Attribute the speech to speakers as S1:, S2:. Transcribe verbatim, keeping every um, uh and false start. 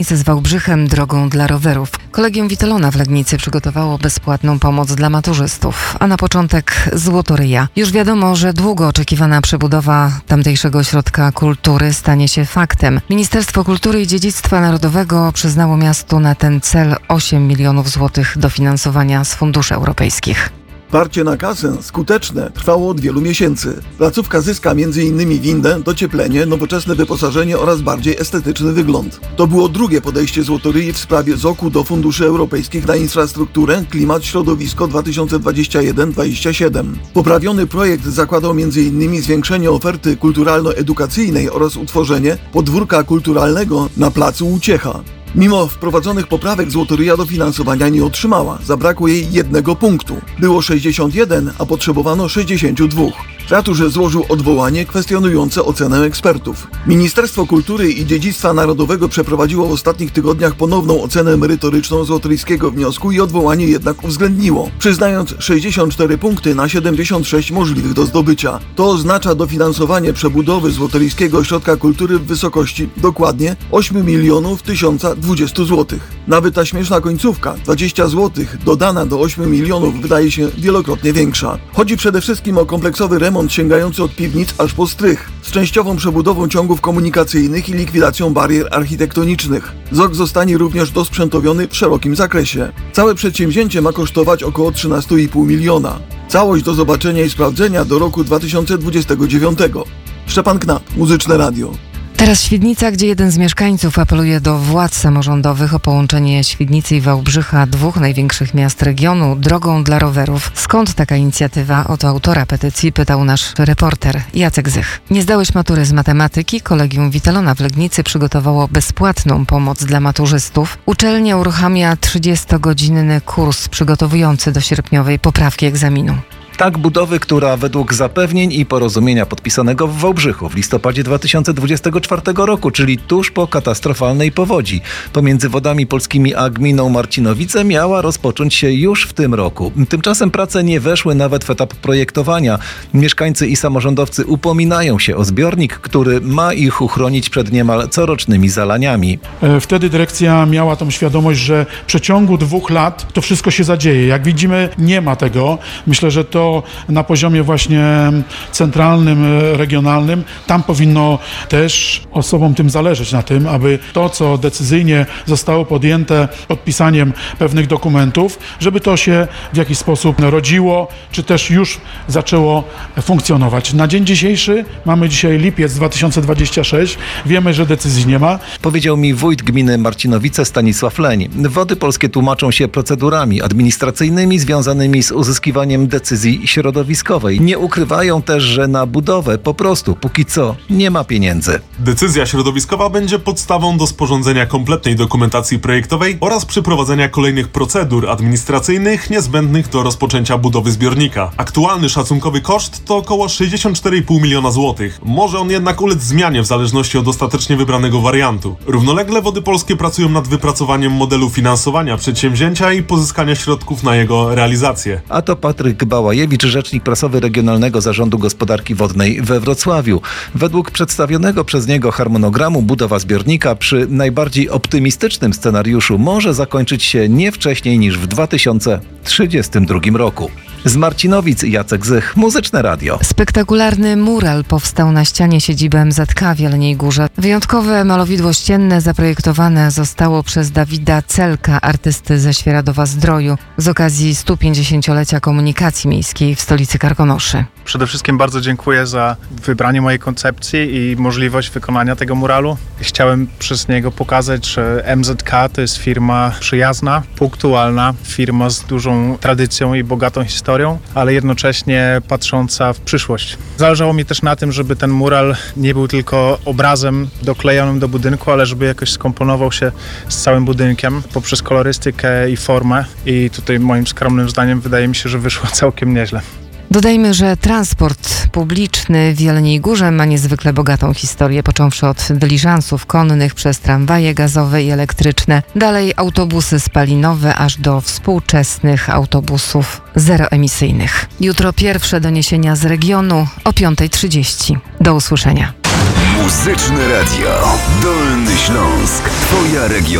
S1: Z Wałbrzychem drogą dla rowerów. Kolegium Witolona w Legnicy przygotowało bezpłatną pomoc dla maturzystów, a na początek złotoryja. Już wiadomo, że długo oczekiwana przebudowa tamtejszego ośrodka kultury stanie się faktem. Ministerstwo Kultury i Dziedzictwa Narodowego przyznało miastu na ten cel osiem milionów złotych dofinansowania z funduszy europejskich.
S2: Parcie na kasę skuteczne trwało od wielu miesięcy. Placówka zyska między innymi windę, docieplenie, nowoczesne wyposażenie oraz bardziej estetyczny wygląd. To było drugie podejście Złotoryi w sprawie Z O K-u do funduszy europejskich na infrastrukturę, klimat, środowisko dwa tysiące dwudziesty pierwszy do dwudziestego siódmego. Poprawiony projekt zakładał między innymi zwiększenie oferty kulturalno-edukacyjnej oraz utworzenie podwórka kulturalnego na placu Uciecha. Mimo wprowadzonych poprawek Złotoryja dofinansowania nie otrzymała. Zabrakło jej jednego punktu. Było sześćdziesiąt jeden, a potrzebowano sześćdziesiąt dwa. W ratuszu złożył odwołanie kwestionujące ocenę ekspertów. Ministerstwo Kultury i Dziedzictwa Narodowego przeprowadziło w ostatnich tygodniach ponowną ocenę merytoryczną złotoryjskiego wniosku i odwołanie jednak uwzględniło, przyznając sześćdziesiąt cztery punkty na siedemdziesiąt sześć możliwych do zdobycia. To oznacza dofinansowanie przebudowy Złotoryjskiego Ośrodka Kultury w wysokości dokładnie osiem milionów tysiąc dwadzieścia złotych. Nawet ta śmieszna końcówka, dwadzieścia złotych, dodana do ośmiu milionów, wydaje się wielokrotnie większa. Chodzi przede wszystkim o kompleksowy remont sięgający od piwnic aż po strych, z częściową przebudową ciągów komunikacyjnych i likwidacją barier architektonicznych. Z O K zostanie również dosprzętowiony w szerokim zakresie. Całe przedsięwzięcie ma kosztować około trzynaście i pół miliona. Całość do zobaczenia i sprawdzenia do roku dwa tysiące dwudziestego dziewiątego. Szczepan Knap, Muzyczne Radio.
S1: Teraz Świdnica, gdzie jeden z mieszkańców apeluje do władz samorządowych o połączenie Świdnicy i Wałbrzycha, dwóch największych miast regionu, drogą dla rowerów. Skąd taka inicjatywa? Oto autora petycji pytał nasz reporter Jacek Zych. Nie zdałeś matury z matematyki? Kolegium Witolona w Legnicy przygotowało bezpłatną pomoc dla maturzystów. Uczelnia uruchamia trzydziestogodzinny kurs przygotowujący do sierpniowej poprawki egzaminu.
S3: Tak budowy, która według zapewnień i porozumienia podpisanego w Wałbrzychu w listopadzie dwa tysiące dwudziestego czwartego roku, czyli tuż po katastrofalnej powodzi pomiędzy Wodami Polskimi a gminą Marcinowice, miała rozpocząć się już w tym roku. Tymczasem prace nie weszły nawet w etap projektowania. Mieszkańcy i samorządowcy upominają się o zbiornik, który ma ich uchronić przed niemal corocznymi zalaniami.
S4: Wtedy dyrekcja miała tą świadomość, że w przeciągu dwóch lat to wszystko się zadzieje. Jak widzimy, nie ma tego. Myślę, że to na poziomie właśnie centralnym, regionalnym, tam powinno też osobom tym zależeć na tym, aby to, co decyzyjnie zostało podjęte podpisaniem pewnych dokumentów, żeby to się w jakiś sposób rodziło, czy też już zaczęło funkcjonować. Na dzień dzisiejszy, mamy dzisiaj lipiec dwa tysiące dwudziesty szósty, wiemy, że decyzji nie ma.
S3: Powiedział mi wójt gminy Marcinowice Stanisław Leń. Wody Polskie tłumaczą się procedurami administracyjnymi związanymi z uzyskiwaniem decyzji środowiskowej. Nie ukrywają też, że na budowę po prostu póki co nie ma pieniędzy.
S5: Decyzja środowiskowa będzie podstawą do sporządzenia kompletnej dokumentacji projektowej oraz przeprowadzenia kolejnych procedur administracyjnych niezbędnych do rozpoczęcia budowy zbiornika. Aktualny szacunkowy koszt to około sześćdziesiąt cztery i pół miliona złotych. Może on jednak ulec zmianie w zależności od ostatecznie wybranego wariantu. Równolegle Wody Polskie pracują nad wypracowaniem modelu finansowania przedsięwzięcia i pozyskania środków na jego realizację.
S3: A to Patryk Bałajewicz, rzecznik prasowy Regionalnego Zarządu Gospodarki Wodnej we Wrocławiu. Według przedstawionego przez niego harmonogramu budowa zbiornika przy najbardziej optymistycznym scenariuszu może zakończyć się nie wcześniej niż w dwa tysiące trzydziestym drugim roku. Z Marcinowic Jacek Zych, Muzyczne Radio.
S1: Spektakularny mural powstał na ścianie siedziby M Z K w Jeleniej Górze. Wyjątkowe malowidło ścienne zaprojektowane zostało przez Dawida Celka, artysty ze Świeradowa-Zdroju, z okazji stu pięćdziesięciolecia komunikacji miejskiej w stolicy Karkonoszy.
S6: Przede wszystkim bardzo dziękuję za wybranie mojej koncepcji i możliwość wykonania tego muralu. Chciałem przez niego pokazać, że M Z K to jest firma przyjazna, punktualna, firma z dużą tradycją i bogatą historią, ale jednocześnie patrząca w przyszłość. Zależało mi też na tym, żeby ten mural nie był tylko obrazem doklejonym do budynku, ale żeby jakoś skomponował się z całym budynkiem poprzez kolorystykę i formę. I tutaj moim skromnym zdaniem wydaje mi się, że wyszło całkiem nieźle.
S1: Dodajmy, że transport publiczny w Jeleniej Górze ma niezwykle bogatą historię, począwszy od dyliżansów konnych przez tramwaje gazowe i elektryczne, dalej autobusy spalinowe, aż do współczesnych autobusów zeroemisyjnych. Jutro pierwsze doniesienia z regionu o piąta trzydzieści. Do usłyszenia.
S7: Muzyczne Radio. Dolny Śląsk. Twoja region.